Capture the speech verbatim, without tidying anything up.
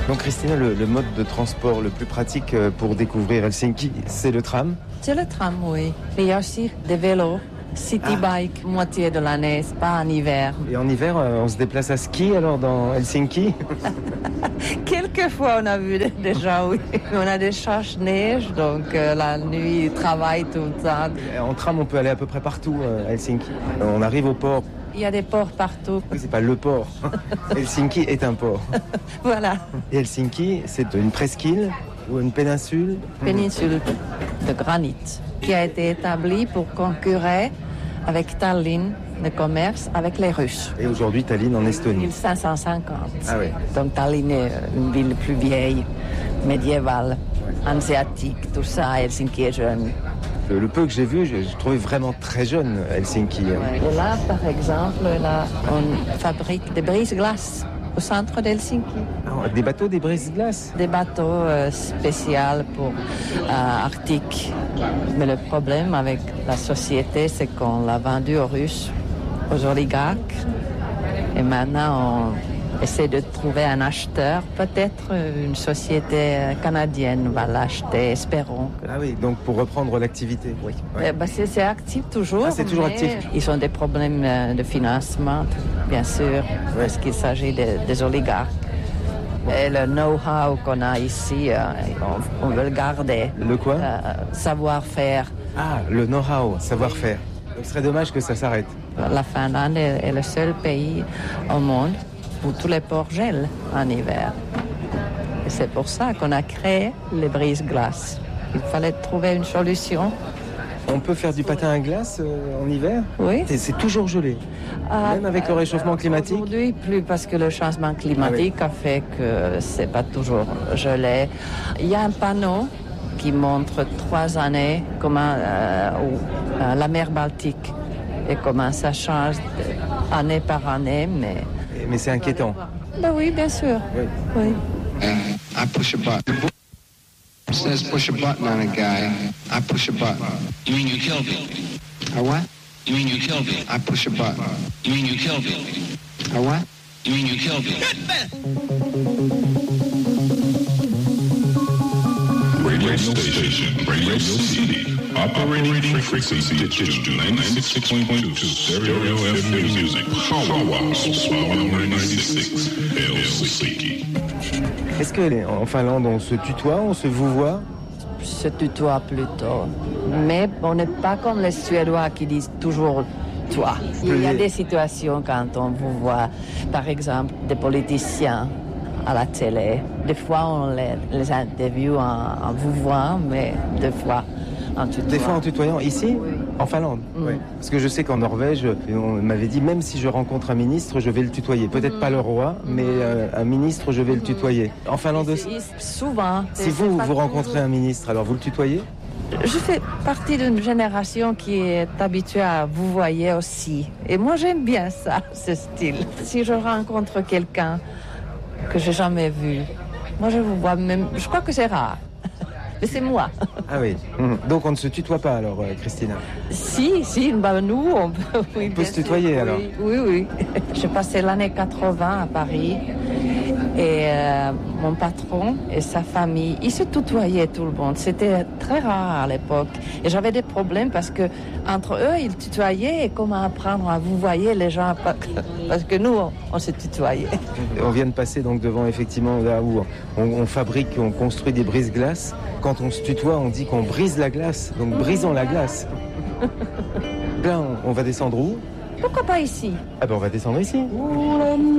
Donc Christina, le, le mode de transport le plus pratique pour découvrir Helsinki, c'est le tram? C'est le tram, oui. Mais il y a aussi des vélos, city ah. bike, moitié de l'année, c'est pas en hiver. Et en hiver, on se déplace à ski alors dans Helsinki? Quelquefois, on a vu des gens, oui. On a des charges-neige, donc euh, la nuit, ils travaillent tout le temps. En tram, on peut aller à peu près partout à Helsinki. On arrive au port. Il y a des ports partout. Oui, c'est pas le port. Helsinki est un port. Voilà. Et Helsinki, c'est une presqu'île ou une péninsule? Péninsule de granit qui a été établie pour concurrer avec Tallinn, le commerce avec les Russes. Et aujourd'hui, Tallinn en Estonie. mille cinq cent cinquante. Ah oui. Donc Tallinn est une ville plus vieille, médiévale, hanséatique, tout ça. Helsinki est jeune. Le, le peu que j'ai vu, je, je trouvais vraiment très jeune Helsinki. Ouais. Et là, par exemple, là, on fabrique des brise-glaces au centre d'Helsinki. Ah, des bateaux, des brise-glaces? Des bateaux euh, spéciaux pour euh, Arctique. Mais le problème avec la société, c'est qu'on l'a vendu aux Russes, aux oligarques. Et maintenant, on essaie de trouver un acheteur. Peut-être une société canadienne va l'acheter, espérons. Que... Ah oui, donc pour reprendre l'activité. Oui. Ouais. Ben, c'est, c'est actif toujours. Ah, c'est toujours actif. Ils ont des problèmes de financement, bien sûr, ouais. Parce qu'il s'agit de, des oligarques. Et le know-how qu'on a ici, euh, on, on veut le garder. Le quoi? euh, Savoir-faire. Ah, le know-how, savoir-faire. Donc ce serait dommage que ça s'arrête. La Finlande est, est le seul pays au monde où tous les ports gèlent en hiver. Et c'est pour ça qu'on a créé les brise-glaces. Il fallait trouver une solution. On peut faire du patin à glace euh, en hiver? Oui. C'est, c'est toujours gelé. Ah, Même avec le réchauffement climatique? Aujourd'hui, plus parce que le changement climatique ah, oui. a fait que c'est pas toujours gelé. Il y a un panneau qui montre trois années comment euh, où, euh, la mer Baltique et comment ça change année par année, mais... Mais c'est inquiétant. Ben oui, bien sûr. Oui. oui. Uh, I push a button. It says push a button on a guy. I push a button. You mean you killed me? A what? You mean you killed me? I push a button. You mean you killed me? A what? You mean you killed me? Radio station, Radio City. Operating frequency digital ninety-six point two stereo F M music. Powerhouse ninety-six Helsinki. Est-ce qu'en Finlande, on se tutoie, on se vouvoie? Se tutoie plutôt. Mais on n'est pas comme les Suédois qui disent toujours toi. Il y a des situations quand on vous voit, par exemple, des politiciens à la télé. Des fois, on les, les interviewe en, en vous voyant, mais des fois en tutoyant. Des fois en tutoyant, ici? Oui. En Finlande? Mm. Oui. Parce que je sais qu'en Norvège, on m'avait dit, même si je rencontre un ministre, je vais le tutoyer. Peut-être mm. pas le roi, mais euh, un ministre, je vais le tutoyer. En Finlande aussi? Souvent. Si vous, vous rencontrez un ministre, alors vous le tutoyez? Je fais partie d'une génération qui est habituée à vous voyer aussi. Et moi, j'aime bien ça, ce style. Si je rencontre quelqu'un que j'ai jamais vu, moi, je vous vois même... Je crois que c'est rare. Mais c'est moi. Ah oui. Donc on ne se tutoie pas alors, euh, Christina? Si, si, bah nous, on peut, oui, on peut se tutoyer sûr, alors? Oui, oui, oui. J'ai passé l'année quatre-vingts à Paris et euh, mon patron et sa famille, ils se tutoyaient tout le monde. C'était très rare à l'époque. Et j'avais des problèmes parce que entre eux, ils tutoyaient et comment apprendre à vous voyer les gens parce que nous, on, on se tutoyait. On vient de passer donc devant effectivement là où on, on fabrique, on construit des brise-glaces. Quand on se tutoie, on dit qu'on brise la glace. Donc brisons la glace. Là, on, on va descendre où? Pourquoi pas ici? Ah ben on va descendre ici.